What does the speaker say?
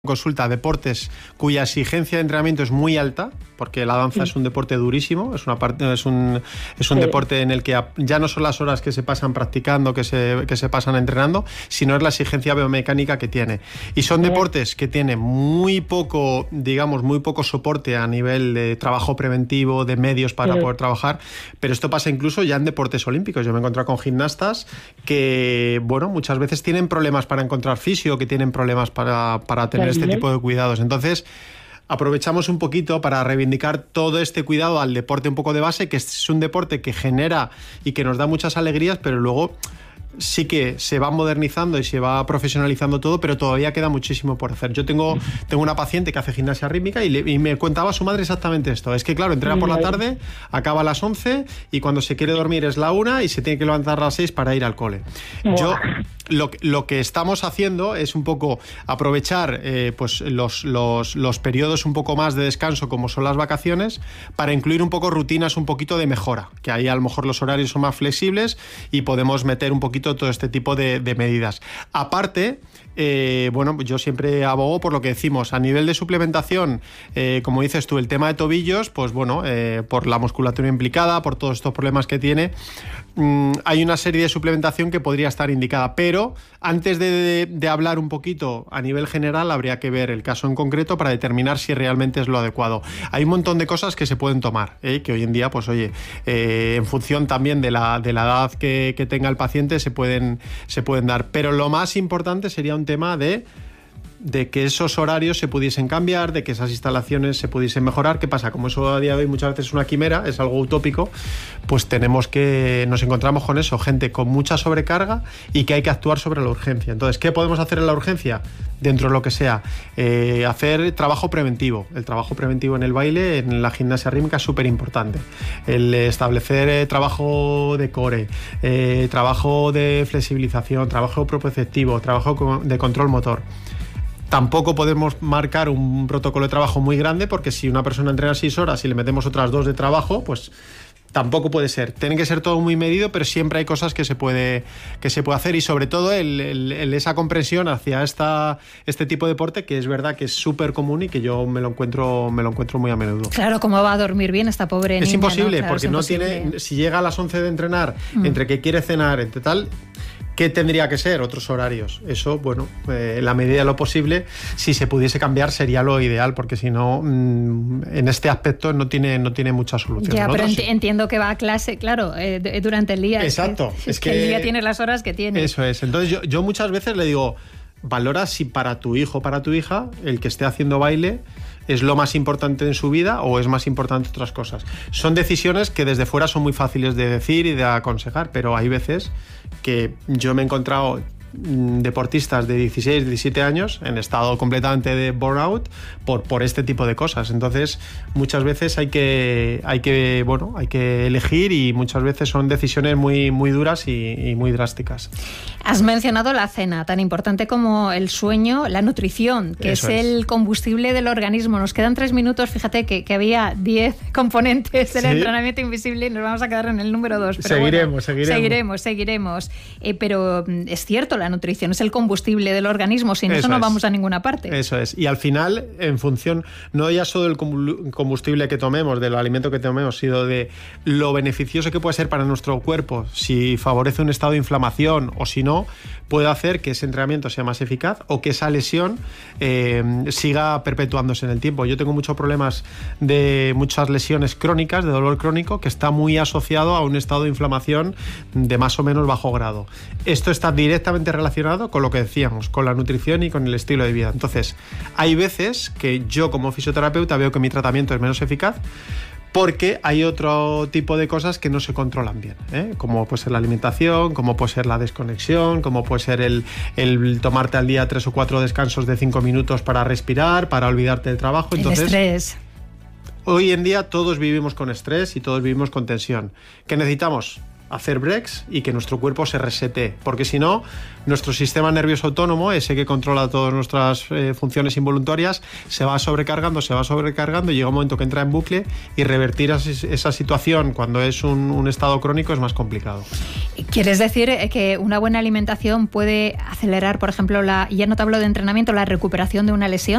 consulta deportes cuya exigencia de entrenamiento es muy alta, porque la danza es un deporte durísimo, es un deporte en el que ya no son las horas que se pasan practicando, que se pasan entrenando, sino es la exigencia biomecánica que tiene. Y son deportes que tienen muy poco soporte a nivel de trabajo preventivo, de medios para poder trabajar, pero esto pasa incluso ya en deportes olímpicos. Yo me he encontrado con gimnastas que, muchas veces tienen problemas para encontrar fisio, que tienen problemas para tener este tipo de cuidados. Entonces, aprovechamos un poquito para reivindicar todo este cuidado al deporte un poco de base, que es un deporte que genera y que nos da muchas alegrías, pero luego sí que se va modernizando y se va profesionalizando todo, pero todavía queda muchísimo por hacer. Yo tengo una paciente que hace gimnasia rítmica y me contaba su madre exactamente esto. Es que, claro, entrena por la tarde, acaba a las 11 y cuando se quiere dormir es la 1 y se tiene que levantar a las 6 para ir al cole. Yo lo que estamos haciendo es un poco aprovechar los periodos un poco más de descanso, como son las vacaciones, para incluir un poco rutinas un poquito de mejora, que ahí a lo mejor los horarios son más flexibles y podemos meter un poquito todo este tipo de medidas. Aparte, yo siempre abogo por lo que decimos, a nivel de suplementación, como dices tú, el tema de tobillos, por la musculatura implicada, por todos estos problemas que tiene, hay una serie de suplementación que podría estar indicada, pero antes de hablar un poquito a nivel general, habría que ver el caso en concreto para determinar si realmente es lo adecuado. Hay un montón de cosas que se pueden tomar, que hoy en día, en función también de la edad que tenga el paciente, se pueden dar, pero lo más importante sería un tema de que esos horarios se pudiesen cambiar, de que esas instalaciones se pudiesen mejorar. ¿Qué pasa? Como eso a día de hoy muchas veces es una quimera, es algo utópico, pues nos encontramos con eso, gente con mucha sobrecarga y que hay que actuar sobre la urgencia. Entonces, ¿qué podemos hacer en la urgencia? Dentro de lo que sea, hacer trabajo preventivo. El trabajo preventivo en el baile, en la gimnasia rítmica, es súper importante. El establecer trabajo de core, trabajo de flexibilización, trabajo proprioceptivo, trabajo de control motor. Tampoco podemos marcar un protocolo de trabajo muy grande, porque si una persona entrena 6 horas y le metemos otras 2 de trabajo, pues tampoco puede ser. Tiene que ser todo muy medido, pero siempre hay cosas que se puede hacer, y sobre todo esa comprensión hacia este tipo de deporte, que es verdad que es súper común y que yo me lo encuentro muy a menudo. Claro, ¿cómo va a dormir bien esta pobre niña? Es imposible, Claro, porque es no imposible. tiene. Si llega a las 11 de entrenar, entre que quiere cenar, entre tal, ¿qué tendría que ser? Otros horarios. Eso, en la medida de lo posible, si se pudiese cambiar sería lo ideal, porque si no, en este aspecto no tiene mucha solución. Ya, pero entiendo que va a clase, claro, durante el día. Exacto. Es que el día tiene las horas que tiene. Eso es. Entonces yo muchas veces le digo, valora si para tu hijo o para tu hija el que esté haciendo baile es lo más importante en su vida o es más importante otras cosas. Son decisiones que desde fuera son muy fáciles de decir y de aconsejar, pero hay veces que yo me he encontrado deportistas de 16, 17 años en estado completamente de burnout por este tipo de cosas. Entonces, muchas veces hay que elegir, y muchas veces son decisiones muy, muy duras y muy drásticas. Has mencionado la cena, tan importante como el sueño, la nutrición, que es el combustible del organismo. Nos quedan 3 minutos, fíjate que había 10 componentes del entrenamiento invisible y nos vamos a quedar en el número 2. Pero seguiremos. Pero es cierto, la nutrición es el combustible del organismo, sin eso no vamos a ninguna parte. Eso es, y al final, en función, no ya solo del combustible que tomemos, del alimento que tomemos, sino de lo beneficioso que puede ser para nuestro cuerpo, si favorece un estado de inflamación o si no, puede hacer que ese entrenamiento sea más eficaz o que esa lesión siga perpetuándose en el tiempo. Yo tengo muchos problemas de muchas lesiones crónicas, de dolor crónico, que está muy asociado a un estado de inflamación de más o menos bajo grado. Esto está directamente relacionado con lo que decíamos, con la nutrición y con el estilo de vida. Entonces, hay veces que yo como fisioterapeuta veo que mi tratamiento es menos eficaz porque hay otro tipo de cosas que no se controlan bien, como puede ser la alimentación, como puede ser la desconexión, como puede ser el tomarte al día 3 o 4 descansos de 5 minutos para respirar, para olvidarte del trabajo. Entonces, el estrés. Hoy en día todos vivimos con estrés y todos vivimos con tensión. ¿Qué necesitamos? hacer breaks y que nuestro cuerpo se resete, porque si no, nuestro sistema nervioso autónomo, ese que controla todas nuestras funciones involuntarias, se va sobrecargando y llega un momento que entra en bucle, y revertir esa situación cuando es un estado crónico es más complicado. ¿Quieres decir que una buena alimentación puede acelerar, por ejemplo, ya no te hablo de entrenamiento, la recuperación de una lesión?